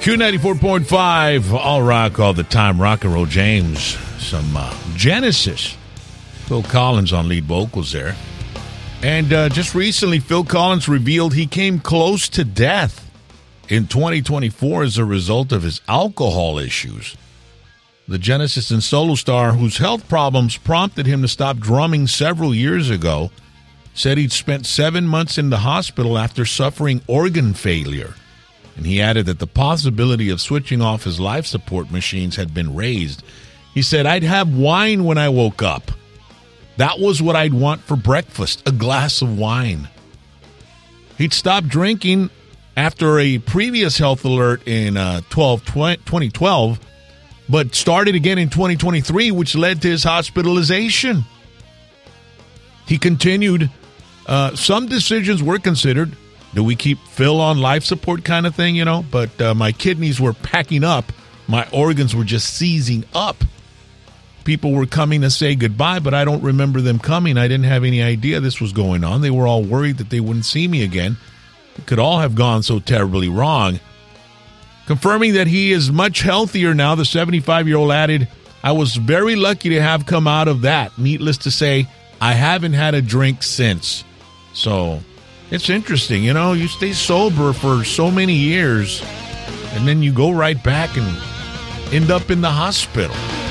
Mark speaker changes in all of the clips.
Speaker 1: Q94.5, all rock all the time, rock and roll James. Some Genesis. Phil Collins on lead vocals there. And just recently, Phil Collins revealed he came close to death in 2024 as a result of his alcohol issues. The Genesis and solo star, whose health problems prompted him to stop drumming several years ago, said he'd spent 7 months in the hospital after suffering organ failure. And he added that the possibility of switching off his life support machines had been raised. He said, "I'd have wine when I woke up. That was what I'd want for breakfast, a glass of wine." He'd stopped drinking after a previous health alert in 2012, but started again in 2023, which led to his hospitalization. He continued, some decisions were considered. Do we keep Phil on life support kind of thing, you know? But my kidneys were packing up. My organs were just seizing up. People were coming to say goodbye, but I don't remember them coming. I didn't have any idea this was going on. They were all worried that they wouldn't see me again. It could all have gone so terribly wrong. Confirming that he is much healthier now, the 75-year-old added, "I was very lucky to have come out of that. Needless to say, I haven't had a drink since." So it's interesting, you know, you stay sober for so many years, and then you go right back and end up in the hospital.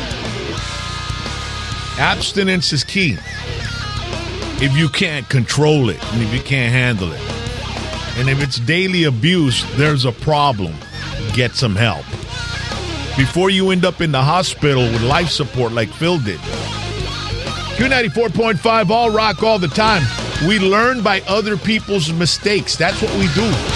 Speaker 1: Abstinence is key. If you can't control it, and if you can't handle it, and if it's daily abuse, there's a problem. Get some help before you end up in the hospital with life support like Phil did. Q94.5, all rock all the time. We learn by other people's mistakes. That's what we do.